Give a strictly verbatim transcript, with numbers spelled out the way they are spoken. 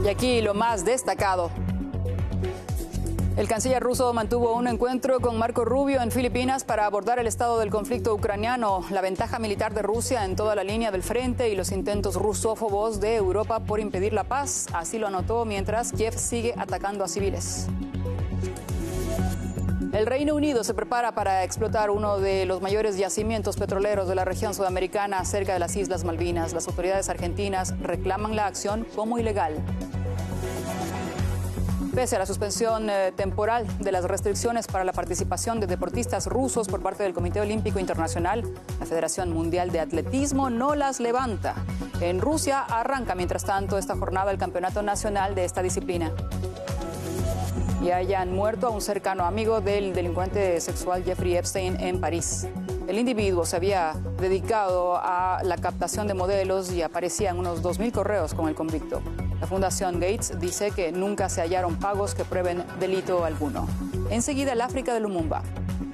Y aquí lo más destacado. El canciller ruso mantuvo un encuentro con Marco Rubio en Filipinas para abordar el estado del conflicto ucraniano, la ventaja militar de Rusia en toda la línea del frente y los intentos rusófobos de Europa por impedir la paz. Así lo anotó mientras Kiev sigue atacando a civiles. El Reino Unido se prepara para explotar uno de los mayores yacimientos petroleros de la región sudamericana cerca de las Islas Malvinas. Las autoridades argentinas reclaman la acción como ilegal. Pese a la suspensión eh, temporal de las restricciones para la participación de deportistas rusos por parte del Comité Olímpico Internacional, la Federación Mundial de Atletismo no las levanta. En Rusia arranca, mientras tanto, esta jornada el Campeonato Nacional de esta disciplina. Y hayan muerto a un cercano amigo del delincuente sexual Jeffrey Epstein en París. El individuo se había dedicado a la captación de modelos y aparecía en unos dos mil correos con el convicto. La Fundación Gates dice que nunca se hallaron pagos que prueben delito alguno. Enseguida, el África de Lumumba.